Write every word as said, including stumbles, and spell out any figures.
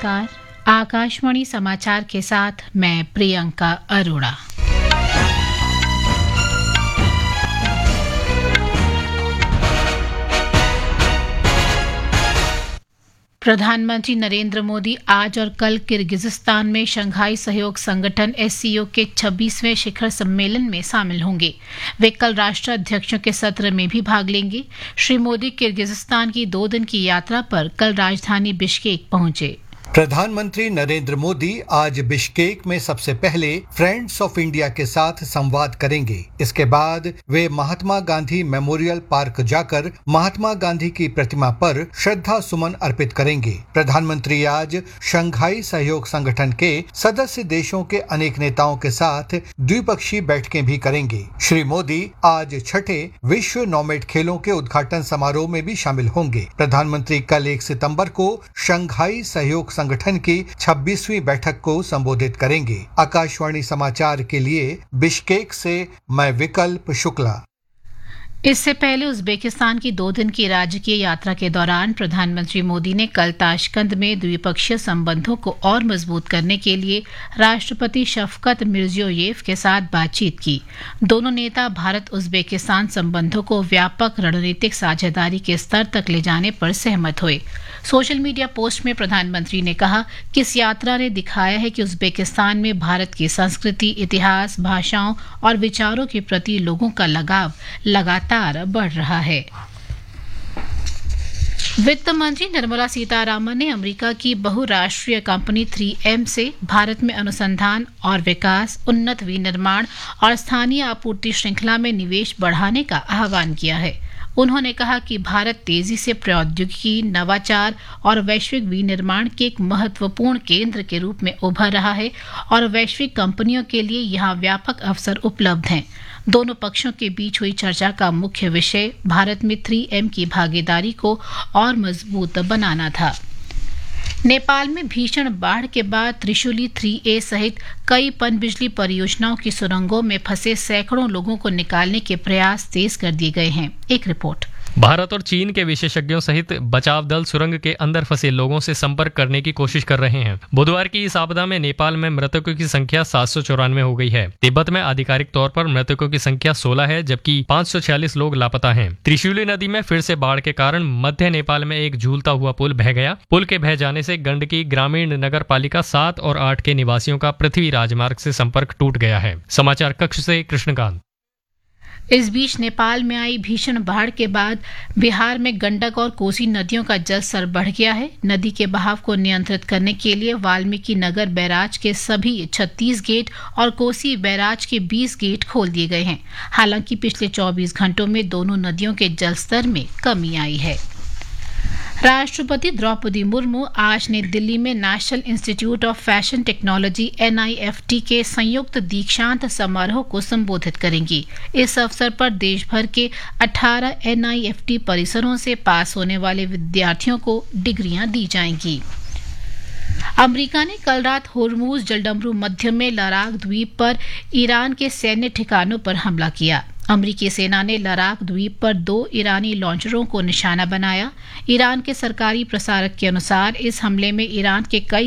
नमस्कार। आकाशवाणी समाचार के साथ मैं प्रियंका अरोड़ा। प्रधानमंत्री नरेंद्र मोदी आज और कल किर्गिजिस्तान में शंघाई सहयोग संगठन एस सी ओ के छब्बीसवें शिखर सम्मेलन में शामिल होंगे। वे कल राष्ट्राध्यक्षों के सत्र में भी भाग लेंगे। श्री मोदी किर्गिजिस्तान की दो दिन की यात्रा पर कल राजधानी बिश्केक पहुंचे। प्रधानमंत्री नरेंद्र मोदी आज बिश्केक में सबसे पहले फ्रेंड्स ऑफ इंडिया के साथ संवाद करेंगे। इसके बाद वे महात्मा गांधी मेमोरियल पार्क जाकर महात्मा गांधी की प्रतिमा पर श्रद्धा सुमन अर्पित करेंगे। प्रधानमंत्री आज शंघाई सहयोग संगठन के सदस्य देशों के अनेक नेताओं के साथ द्विपक्षीय बैठकें भी करेंगे। श्री मोदी आज छठे विश्व नॉमेड खेलों के उद्घाटन समारोह में भी शामिल होंगे। प्रधानमंत्री कल एक सितंबर को शंघाई सहयोग संगठन की छब्बीसवीं बैठक को संबोधित करेंगे। आकाशवाणी समाचार के लिए बिश्केक से मैं विकल्प शुक्ला। इससे पहले उज्बेकिस्तान की दो दिन की राजकीय यात्रा के दौरान प्रधानमंत्री मोदी ने कल ताशकंद में द्विपक्षीय संबंधों को और मजबूत करने के लिए राष्ट्रपति शफकत मिर्जियोयेव के साथ बातचीत की। दोनों नेता भारत उज्बेकिस्तान संबंधों को व्यापक रणनीतिक साझेदारी के स्तर तक ले जाने पर सहमत हुए। सोशल मीडिया पोस्ट में प्रधानमंत्री ने कहा कि इस यात्रा ने दिखाया है कि उज्बेकिस्तान में भारत की संस्कृति, इतिहास, भाषाओं और विचारों के प्रति लोगों का लगाव लगातार बढ़ रहा है। वित्त मंत्री निर्मला सीतारामन ने अमेरिका की बहुराष्ट्रीय कंपनी थ्री एम से भारत में अनुसंधान और विकास, उन्नत विनिर्माण और स्थानीय आपूर्ति श्रृंखला में निवेश बढ़ाने का आह्वान किया है। उन्होंने कहा कि भारत तेजी से प्रौद्योगिकी, नवाचार और वैश्विक विनिर्माण के एक महत्वपूर्ण केंद्र के रूप में उभर रहा है और वैश्विक कंपनियों के लिए यहां व्यापक अवसर उपलब्ध हैं। दोनों पक्षों के बीच हुई चर्चा का मुख्य विषय भारत में थ्री एम की भागीदारी को और मजबूत बनाना था। नेपाल में भीषण बाढ़ के बाद त्रिशूली थ्री ए सहित कई पनबिजली परियोजनाओं की सुरंगों में फंसे सैकड़ों लोगों को निकालने के प्रयास तेज कर दिए गए हैं। एक रिपोर्ट। भारत और चीन के विशेषज्ञों सहित बचाव दल सुरंग के अंदर फंसे लोगों से संपर्क करने की कोशिश कर रहे हैं। बुधवार की इस आपदा में नेपाल में मृतकों की संख्या सात सौ चौरानवे हो गई है। तिब्बत में आधिकारिक तौर पर मृतकों की संख्या सोलह है, जबकि पाँच सौ छियालीस लोग लापता हैं। त्रिशूली नदी में फिर से बाढ़ के कारण मध्य नेपाल में एक झूलता हुआ पुल बह गया। पुल के बह जाने से गंडकी ग्रामीण नगर पालिका सात और आठ के निवासियों का पृथ्वी राजमार्ग से संपर्क टूट गया है। समाचार कक्ष से कृष्णकांत। इस बीच नेपाल में आई भीषण बाढ़ के बाद बिहार में गंडक और कोसी नदियों का जलस्तर बढ़ गया है। नदी के बहाव को नियंत्रित करने के लिए वाल्मीकि नगर बैराज के सभी छत्तीस गेट और कोसी बैराज के बीस गेट खोल दिए गए हैं। हालांकि पिछले चौबीस घंटों में दोनों नदियों के जलस्तर में कमी आई है। राष्ट्रपति द्रौपदी मुर्मू आज नई दिल्ली में national institute of fashion technology N I F T के संयुक्त दीक्षांत समारोह को संबोधित करेंगी। इस अवसर पर देश भर के अठारह एन आई एफ टी परिसरों से पास होने वाले विद्यार्थियों को डिग्रियां दी जाएंगी। अमेरिका ने कल रात होर्मुज जलडमरू मध्य में लराक द्वीप पर ईरान के सैन्य ठिकानों पर हमला किया। अमेरिकी सेना ने लराक द्वीप पर दो ईरानी लॉन्चरों को निशाना बनाया। ईरान के सरकारी प्रसारक के अनुसार इस हमले में ईरान के कई